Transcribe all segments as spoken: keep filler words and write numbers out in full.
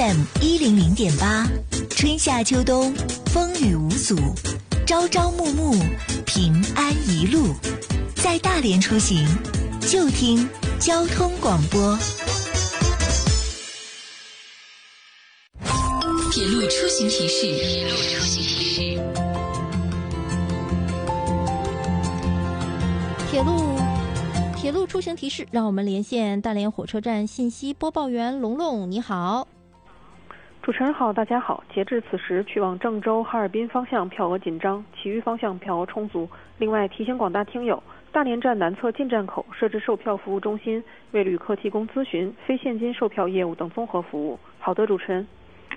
F M 一零零点八，春夏秋冬风雨无阻，朝朝暮暮平安一路。在大连出行，就听交通广播。铁路出行提示。铁路出行提示。 铁路铁路出行提示，让我们连线大连火车站信息播报员龙龙，你好。 主持人好，大家好。截至此时，去往郑州、哈尔滨方向票额紧张，其余方向票额充足。另外提醒广大听友，大连站南侧进站口设置售票服务中心，为旅客提供咨询、非现金售票业务等综合服务。好的，主持人。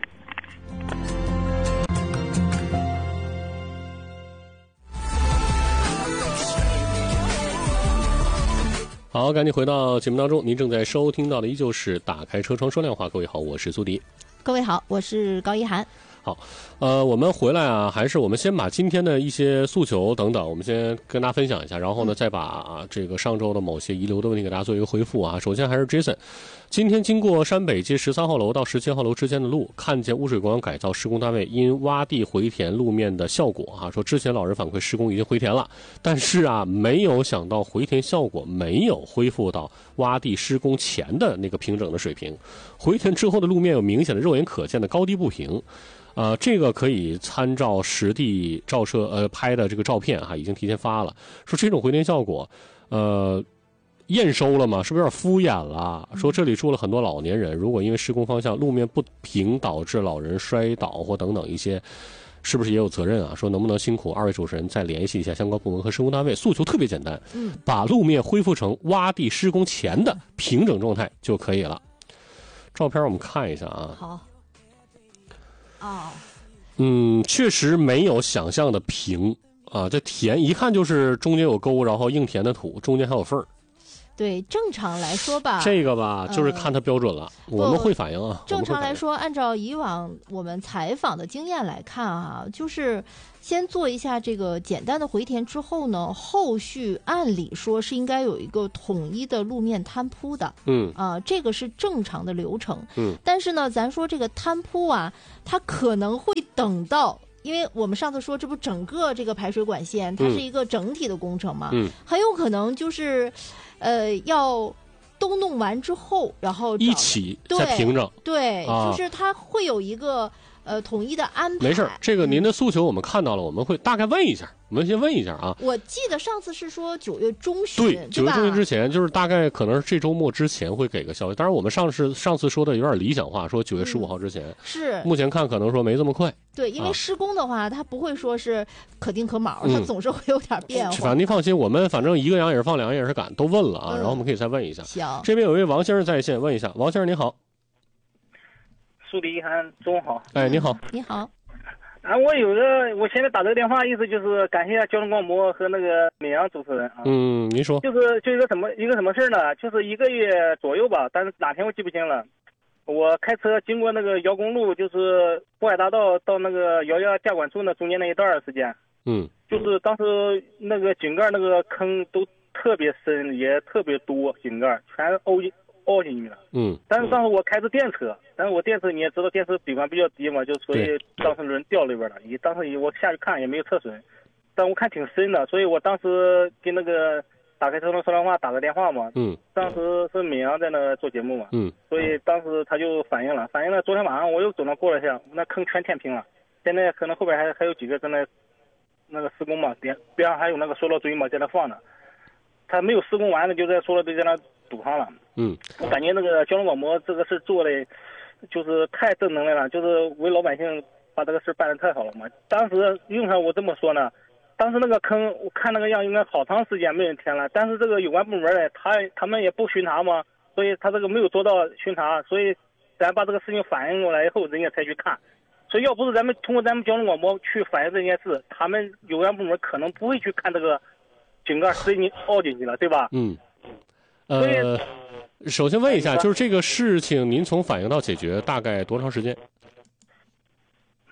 好，赶紧回到节目当中，您正在收听到的依旧是打开车窗说亮话。各位好，我是苏迪。 各位好，我是高一涵。 好，呃，我们回来啊，还是我们先把今天的一些诉求等等，我们先跟大家分享一下，然后呢，再把、啊、这个上周的某些遗留的问题给大家做一个回复啊。首先还是 Jason， 今天经过山北街十三号楼到十七号楼之间的路，看见污水管改造施工单位因挖地回填路面的效果啊，说之前老人反馈施工已经回填了，但是啊，没有想到回填效果没有恢复到挖地施工前的那个平整的水平，回填之后的路面有明显的肉眼可见的高低不平。呃，这个可以参照实地照射呃拍的这个照片哈，已经提前发了。说这种回填效果，呃，验收了吗？是不是有点敷衍了？说这里住了很多老年人，如果因为施工方向路面不平导致老人摔倒或等等一些，是不是也有责任啊？说能不能辛苦二位主持人再联系一下相关部门和施工单位？诉求特别简单，嗯，把路面恢复成挖地施工前的平整状态就可以了。照片我们看一下啊。 好。哦， 嗯，确实没有想象的平啊，这填一看就是中间有沟，然后硬填的土，中间还有缝儿。 对，正常来说吧， 这个吧，就是看它标准了，呃、我们会反映啊。 正常来说，按照以往我们采访的经验来看啊，就是先做一下这个简单的回填之后呢，后续按理说是应该有一个统一的路面摊铺的， 嗯啊、呃，这个是正常的流程， 嗯。 但是呢，咱说这个摊铺啊，它可能会等到。因为我们上次说，这不整个这个排水管线，它是一个整体的工程嘛， 嗯， 很有可能就是，呃，要都弄完之后，然后一起再平整， 对， 啊、 就是它会有一个呃统一的安排。 没事，这个您的诉求我们看到了，我们会大概问一下，我们先问一下啊。 我记得上次是说九月中旬， 对，九月中旬之前，就是大概可能是这周末之前会给个消息。当然，我们上次上次说的有点理想化，说九月十五号之前、嗯、 是。 目前看可能说没这么快。 对，因为施工的话，啊、它不会说是可定可卯，它总是会有点变化。 反正您放心，我们反正一个羊也是放，两个也是赶，都问了啊、嗯。然后我们可以再问一下。 行， 这边有一位王先生在线，问一下，王先生你好。 苏迪涵，中午好。 哎，你好。 你好。 啊，我有个，我现在打这个电话，意思就是感谢交通广播和那个美阳主持人啊。 嗯，您说。 就是就一个什么一个什么事呢？就是一个月左右吧，但是哪天我记不清了。我开车经过那个姚公路，就是渤海大道到那个姚家驾管处那中间那一段时间， 嗯， 就是当时那个井盖那个坑都特别深，也特别多，井盖全凹进凹进去了。 嗯， 但是当时我开着电车，但是我电车你也知道，电车底盘比较低嘛，就所以当时轮掉里边了。你当时我下去看也没有侧损，但我看挺深的，所以我当时跟那个。打开车窗说亮话，打个电话嘛。 嗯。 当时是美阳在那做节目嘛。 嗯。 所以当时他就反映了，反映了。昨天晚上我又走那过了一下，那坑全填平了。现在可能后边还还有几个在那那个施工嘛，边边上还有那个塑料锥嘛，在那放着。他没有施工完了，就在塑料锥在那堵上了。 嗯。 我感觉那个交通广播这个事做的，就是太正能量了，就是为老百姓把这个事办得太好了嘛。当时用上我这么说呢。当时那个坑，我看那个样应该好长时间没人填了，但是这个有关部门呢，他他们也不巡查嘛，所以他这个没有做到巡查，所以咱把这个事情反映过来以后，人家才去看。所以要不是咱们通过咱们交通广播去反映这件事，他们有关部门可能不会去看这个井盖塞进凹进去了，对吧？ 嗯。呃，首先问一下，就是这个事情您从反映到解决大概多长时间？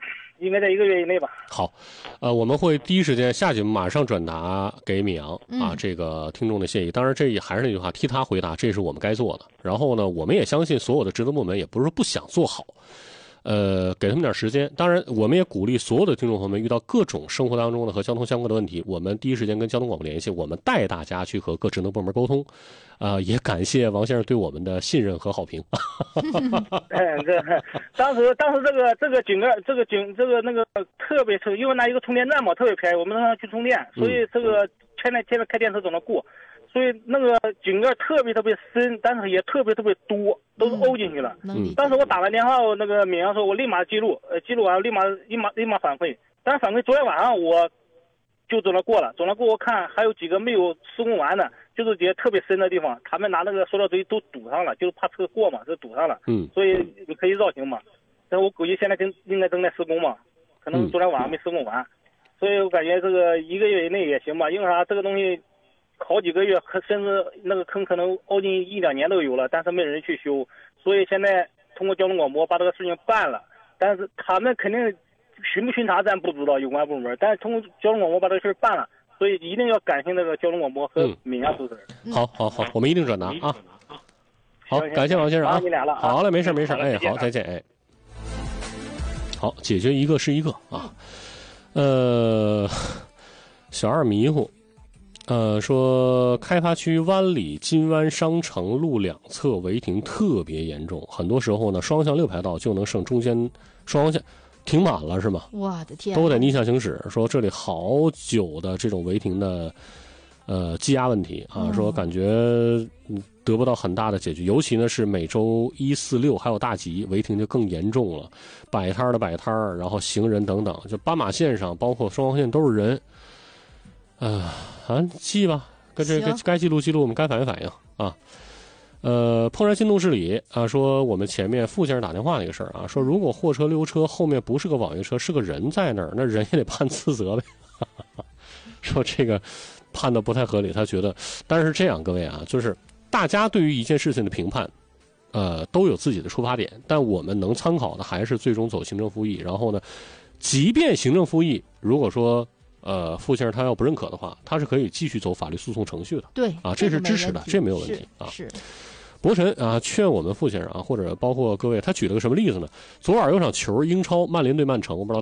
应该在一个月以内吧。 好，呃，我们会第一时间下节目马上转达给米阳、 嗯、 啊，这个听众的谢意。当然，这也还是那句话，替他回答，这是我们该做的。然后呢，我们也相信所有的职责部门也不是不想做好。呃，给他们点时间。当然，我们也鼓励所有的听众朋友们遇到各种生活当中的和交通相关的问题，我们第一时间跟交通广播联系，我们带大家去和各职能部门沟通。啊、呃，也感谢王先生对我们的信任和好评。 哎，这当时当时这个这个井盖这个井这个那个特别是因为那一个充电站嘛，特别便宜，我们能上去充电，所以这个天天天天开电车总能过。所以那个井盖特别特别深，但是也特别特别多，都是沤进去了。 嗯， 当时我打完电话，那个闵阳说，我立马记录，呃，记录完立马立马立马反馈。但是反馈昨天晚上我就走了过了，走了过我看还有几个没有施工完的，就是几个特别深的地方，他们拿那个塑料锥都堵上了，就是怕车过嘛，就堵上了。 嗯， 所以你可以绕行嘛。但是我估计现在正应该正在施工嘛，可能昨天晚上没施工完，嗯、所以我感觉这个一个月以内也行吧，因为啥这个东西。好几个月，甚至那个坑可能凹进一两年都有了，但是没人去修，所以现在通过交通广播把这个事情办了，但是他们肯定巡不巡查咱不知道有关部门，但是通过交通广播把这个事办了，所以一定要感谢那个交通广播和闵阳主持人。 嗯、好好好，我们一定转达啊。好，感谢王先生啊。 你俩了、啊。 好嘞，没事没事，哎，好，再见哎。好，解决一个是一个啊。呃，小二迷糊。呃，说开发区湾里金湾商城路两侧违停特别严重，很多时候呢，双向六排道就能剩中间双黄线，停满了是吗？ 我的天， 都得逆向行驶。说这里好久的这种违停的呃积压问题啊，说感觉得不到很大的解决，尤其呢是每周一四六还有大吉违停就更严重了，摆摊的摆摊，然后行人等等，就斑马线上包括双黄线都是人。啊、呃、啊，记吧，跟这个该记录记录，我们该反映反映啊。呃，怦然心动事里啊，说我们前面傅先生打电话那个事儿啊，说如果货车溜车后面不是个网约车，是个人在那儿，那人也得判次责呗。说这个判的不太合理，他觉得，但是这样各位啊，就是大家对于一件事情的评判，呃，都有自己的出发点，但我们能参考的还是最终走行政复议。然后呢，即便行政复议，如果说呃，傅先生他要不认可的话，他是可以继续走法律诉讼程序的。 对啊，这是支持的，这没有问题啊。 是。 博神啊，劝我们傅先生啊，或者包括各位，他举了个什么例子呢？昨晚有场球，英超曼联对曼城，我不知道。